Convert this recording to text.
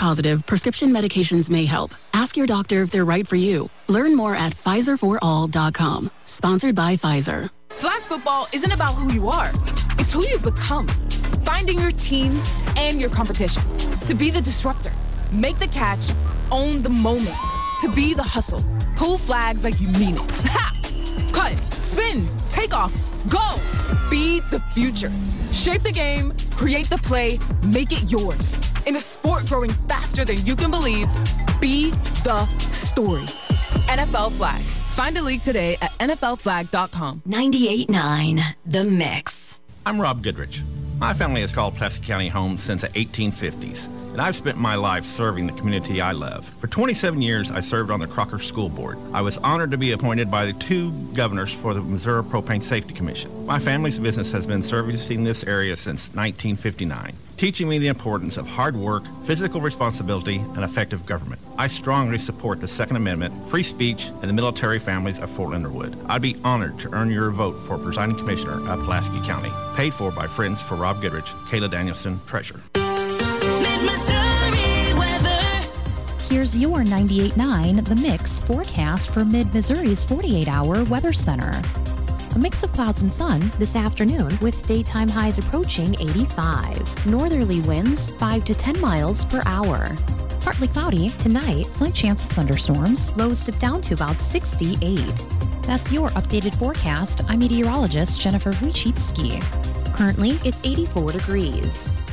positive, prescription medications may help. Ask your doctor if they're right for you. Learn more at PfizerForAll.com. Sponsored by Pfizer. Flag football isn't about who you are. It's who you become. Finding your team and your competition. To be the disruptor. Make the catch. Own the moment. To be the hustle. Pull flags like you mean it. Ha! Cut. Spin. Take off. Go. Be the future. Shape the game. Create the play. Make it yours. In a sport growing faster than you can believe, be the story. NFL Flag. Find a league today at NFLflag.com. 98.9 The Mix. I'm Rob Goodrich. My family has called Pulaski County home since the 1850s, and I've spent my life serving the community I love. For 27 years, I served on the Crocker School Board. I was honored to be appointed by the 2 governors for the Missouri Propane Safety Commission. My family's business has been servicing this area since 1959, teaching me the importance of hard work, physical responsibility, and effective government. I strongly support the Second Amendment, free speech, and the military families of Fort Leonard Wood. I'd be honored to earn your vote for Presiding Commissioner of Pulaski County. Paid for by Friends for Rob Goodrich, Kayla Danielson, Treasurer. Here's your 98.9 The Mix forecast for Mid-Missouri's 48-hour weather center. A mix of clouds and sun this afternoon with daytime highs approaching 85. Northerly winds 5 to 10 miles per hour. Partly cloudy tonight, slight chance of thunderstorms. Lows dip down to about 68. That's your updated forecast. I'm meteorologist Jennifer Wojcicki. Currently, it's 84 degrees.